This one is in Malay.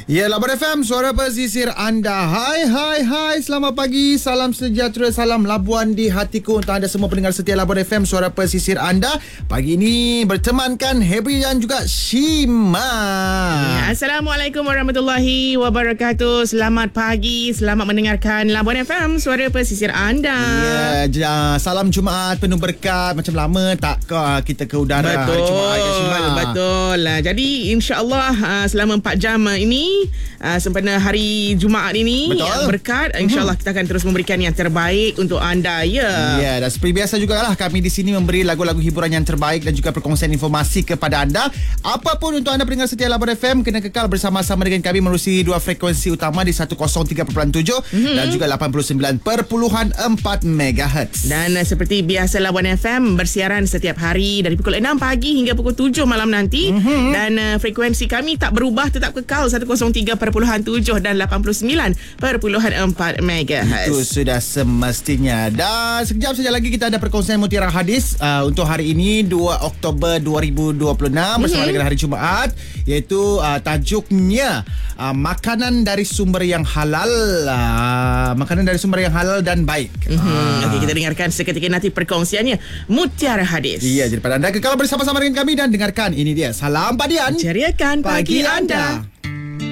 Ya, Labuan FM, suara pesisir anda. Hai, selamat pagi, salam sejahtera, salam Labuan di hatiku untuk anda semua pendengar setia Labuan FM, suara pesisir anda. Pagi ini bertemankan Hebri dan juga Shima. Assalamualaikum warahmatullahi wabarakatuh. Selamat pagi, selamat mendengarkan Labuan FM, suara pesisir anda. Ya, salam Jumaat penuh berkat. Macam lama tak kita ke udara hari Jumaat ya, Shima. Betul. Jadi insya-Allah selama 4 jam ini sempena hari Jumaat ini yang berkat, insya-Allah kita akan terus memberikan yang terbaik untuk anda ya. Ya, dan seperti biasa jugalah kami di sini memberi lagu-lagu hiburan yang terbaik dan juga perkongsian informasi kepada anda. Apapun untuk anda pendengar setia Labuan FM, kena kekal bersama-sama dengan kami menerusi dua frekuensi utama di 103.7 dan juga 89.4 MHz. Dan seperti biasa Labuan FM bersiaran setiap hari dari pukul 6 pagi hingga pukul 7 malam nanti. Dan frekuensi kami tak berubah, tetap kekal 103.7 dan 89.4 MHz. Itu sudah semestinya. Dan sekejap saja lagi kita ada perkongsian mutiara hadis untuk hari ini 2 Oktober 2026 bersama dengan hari Jumaat, iaitu tajuknya makanan dari sumber yang halal. Makanan dari sumber yang halal dan baik. Okey, kita dengarkan seketika nanti perkongsiannya mutiara hadis. Iya, jadi pada anda kekal bersama-sama dengan kami dan dengarkan ini dia Salam Padian, ceriakan pagi anda.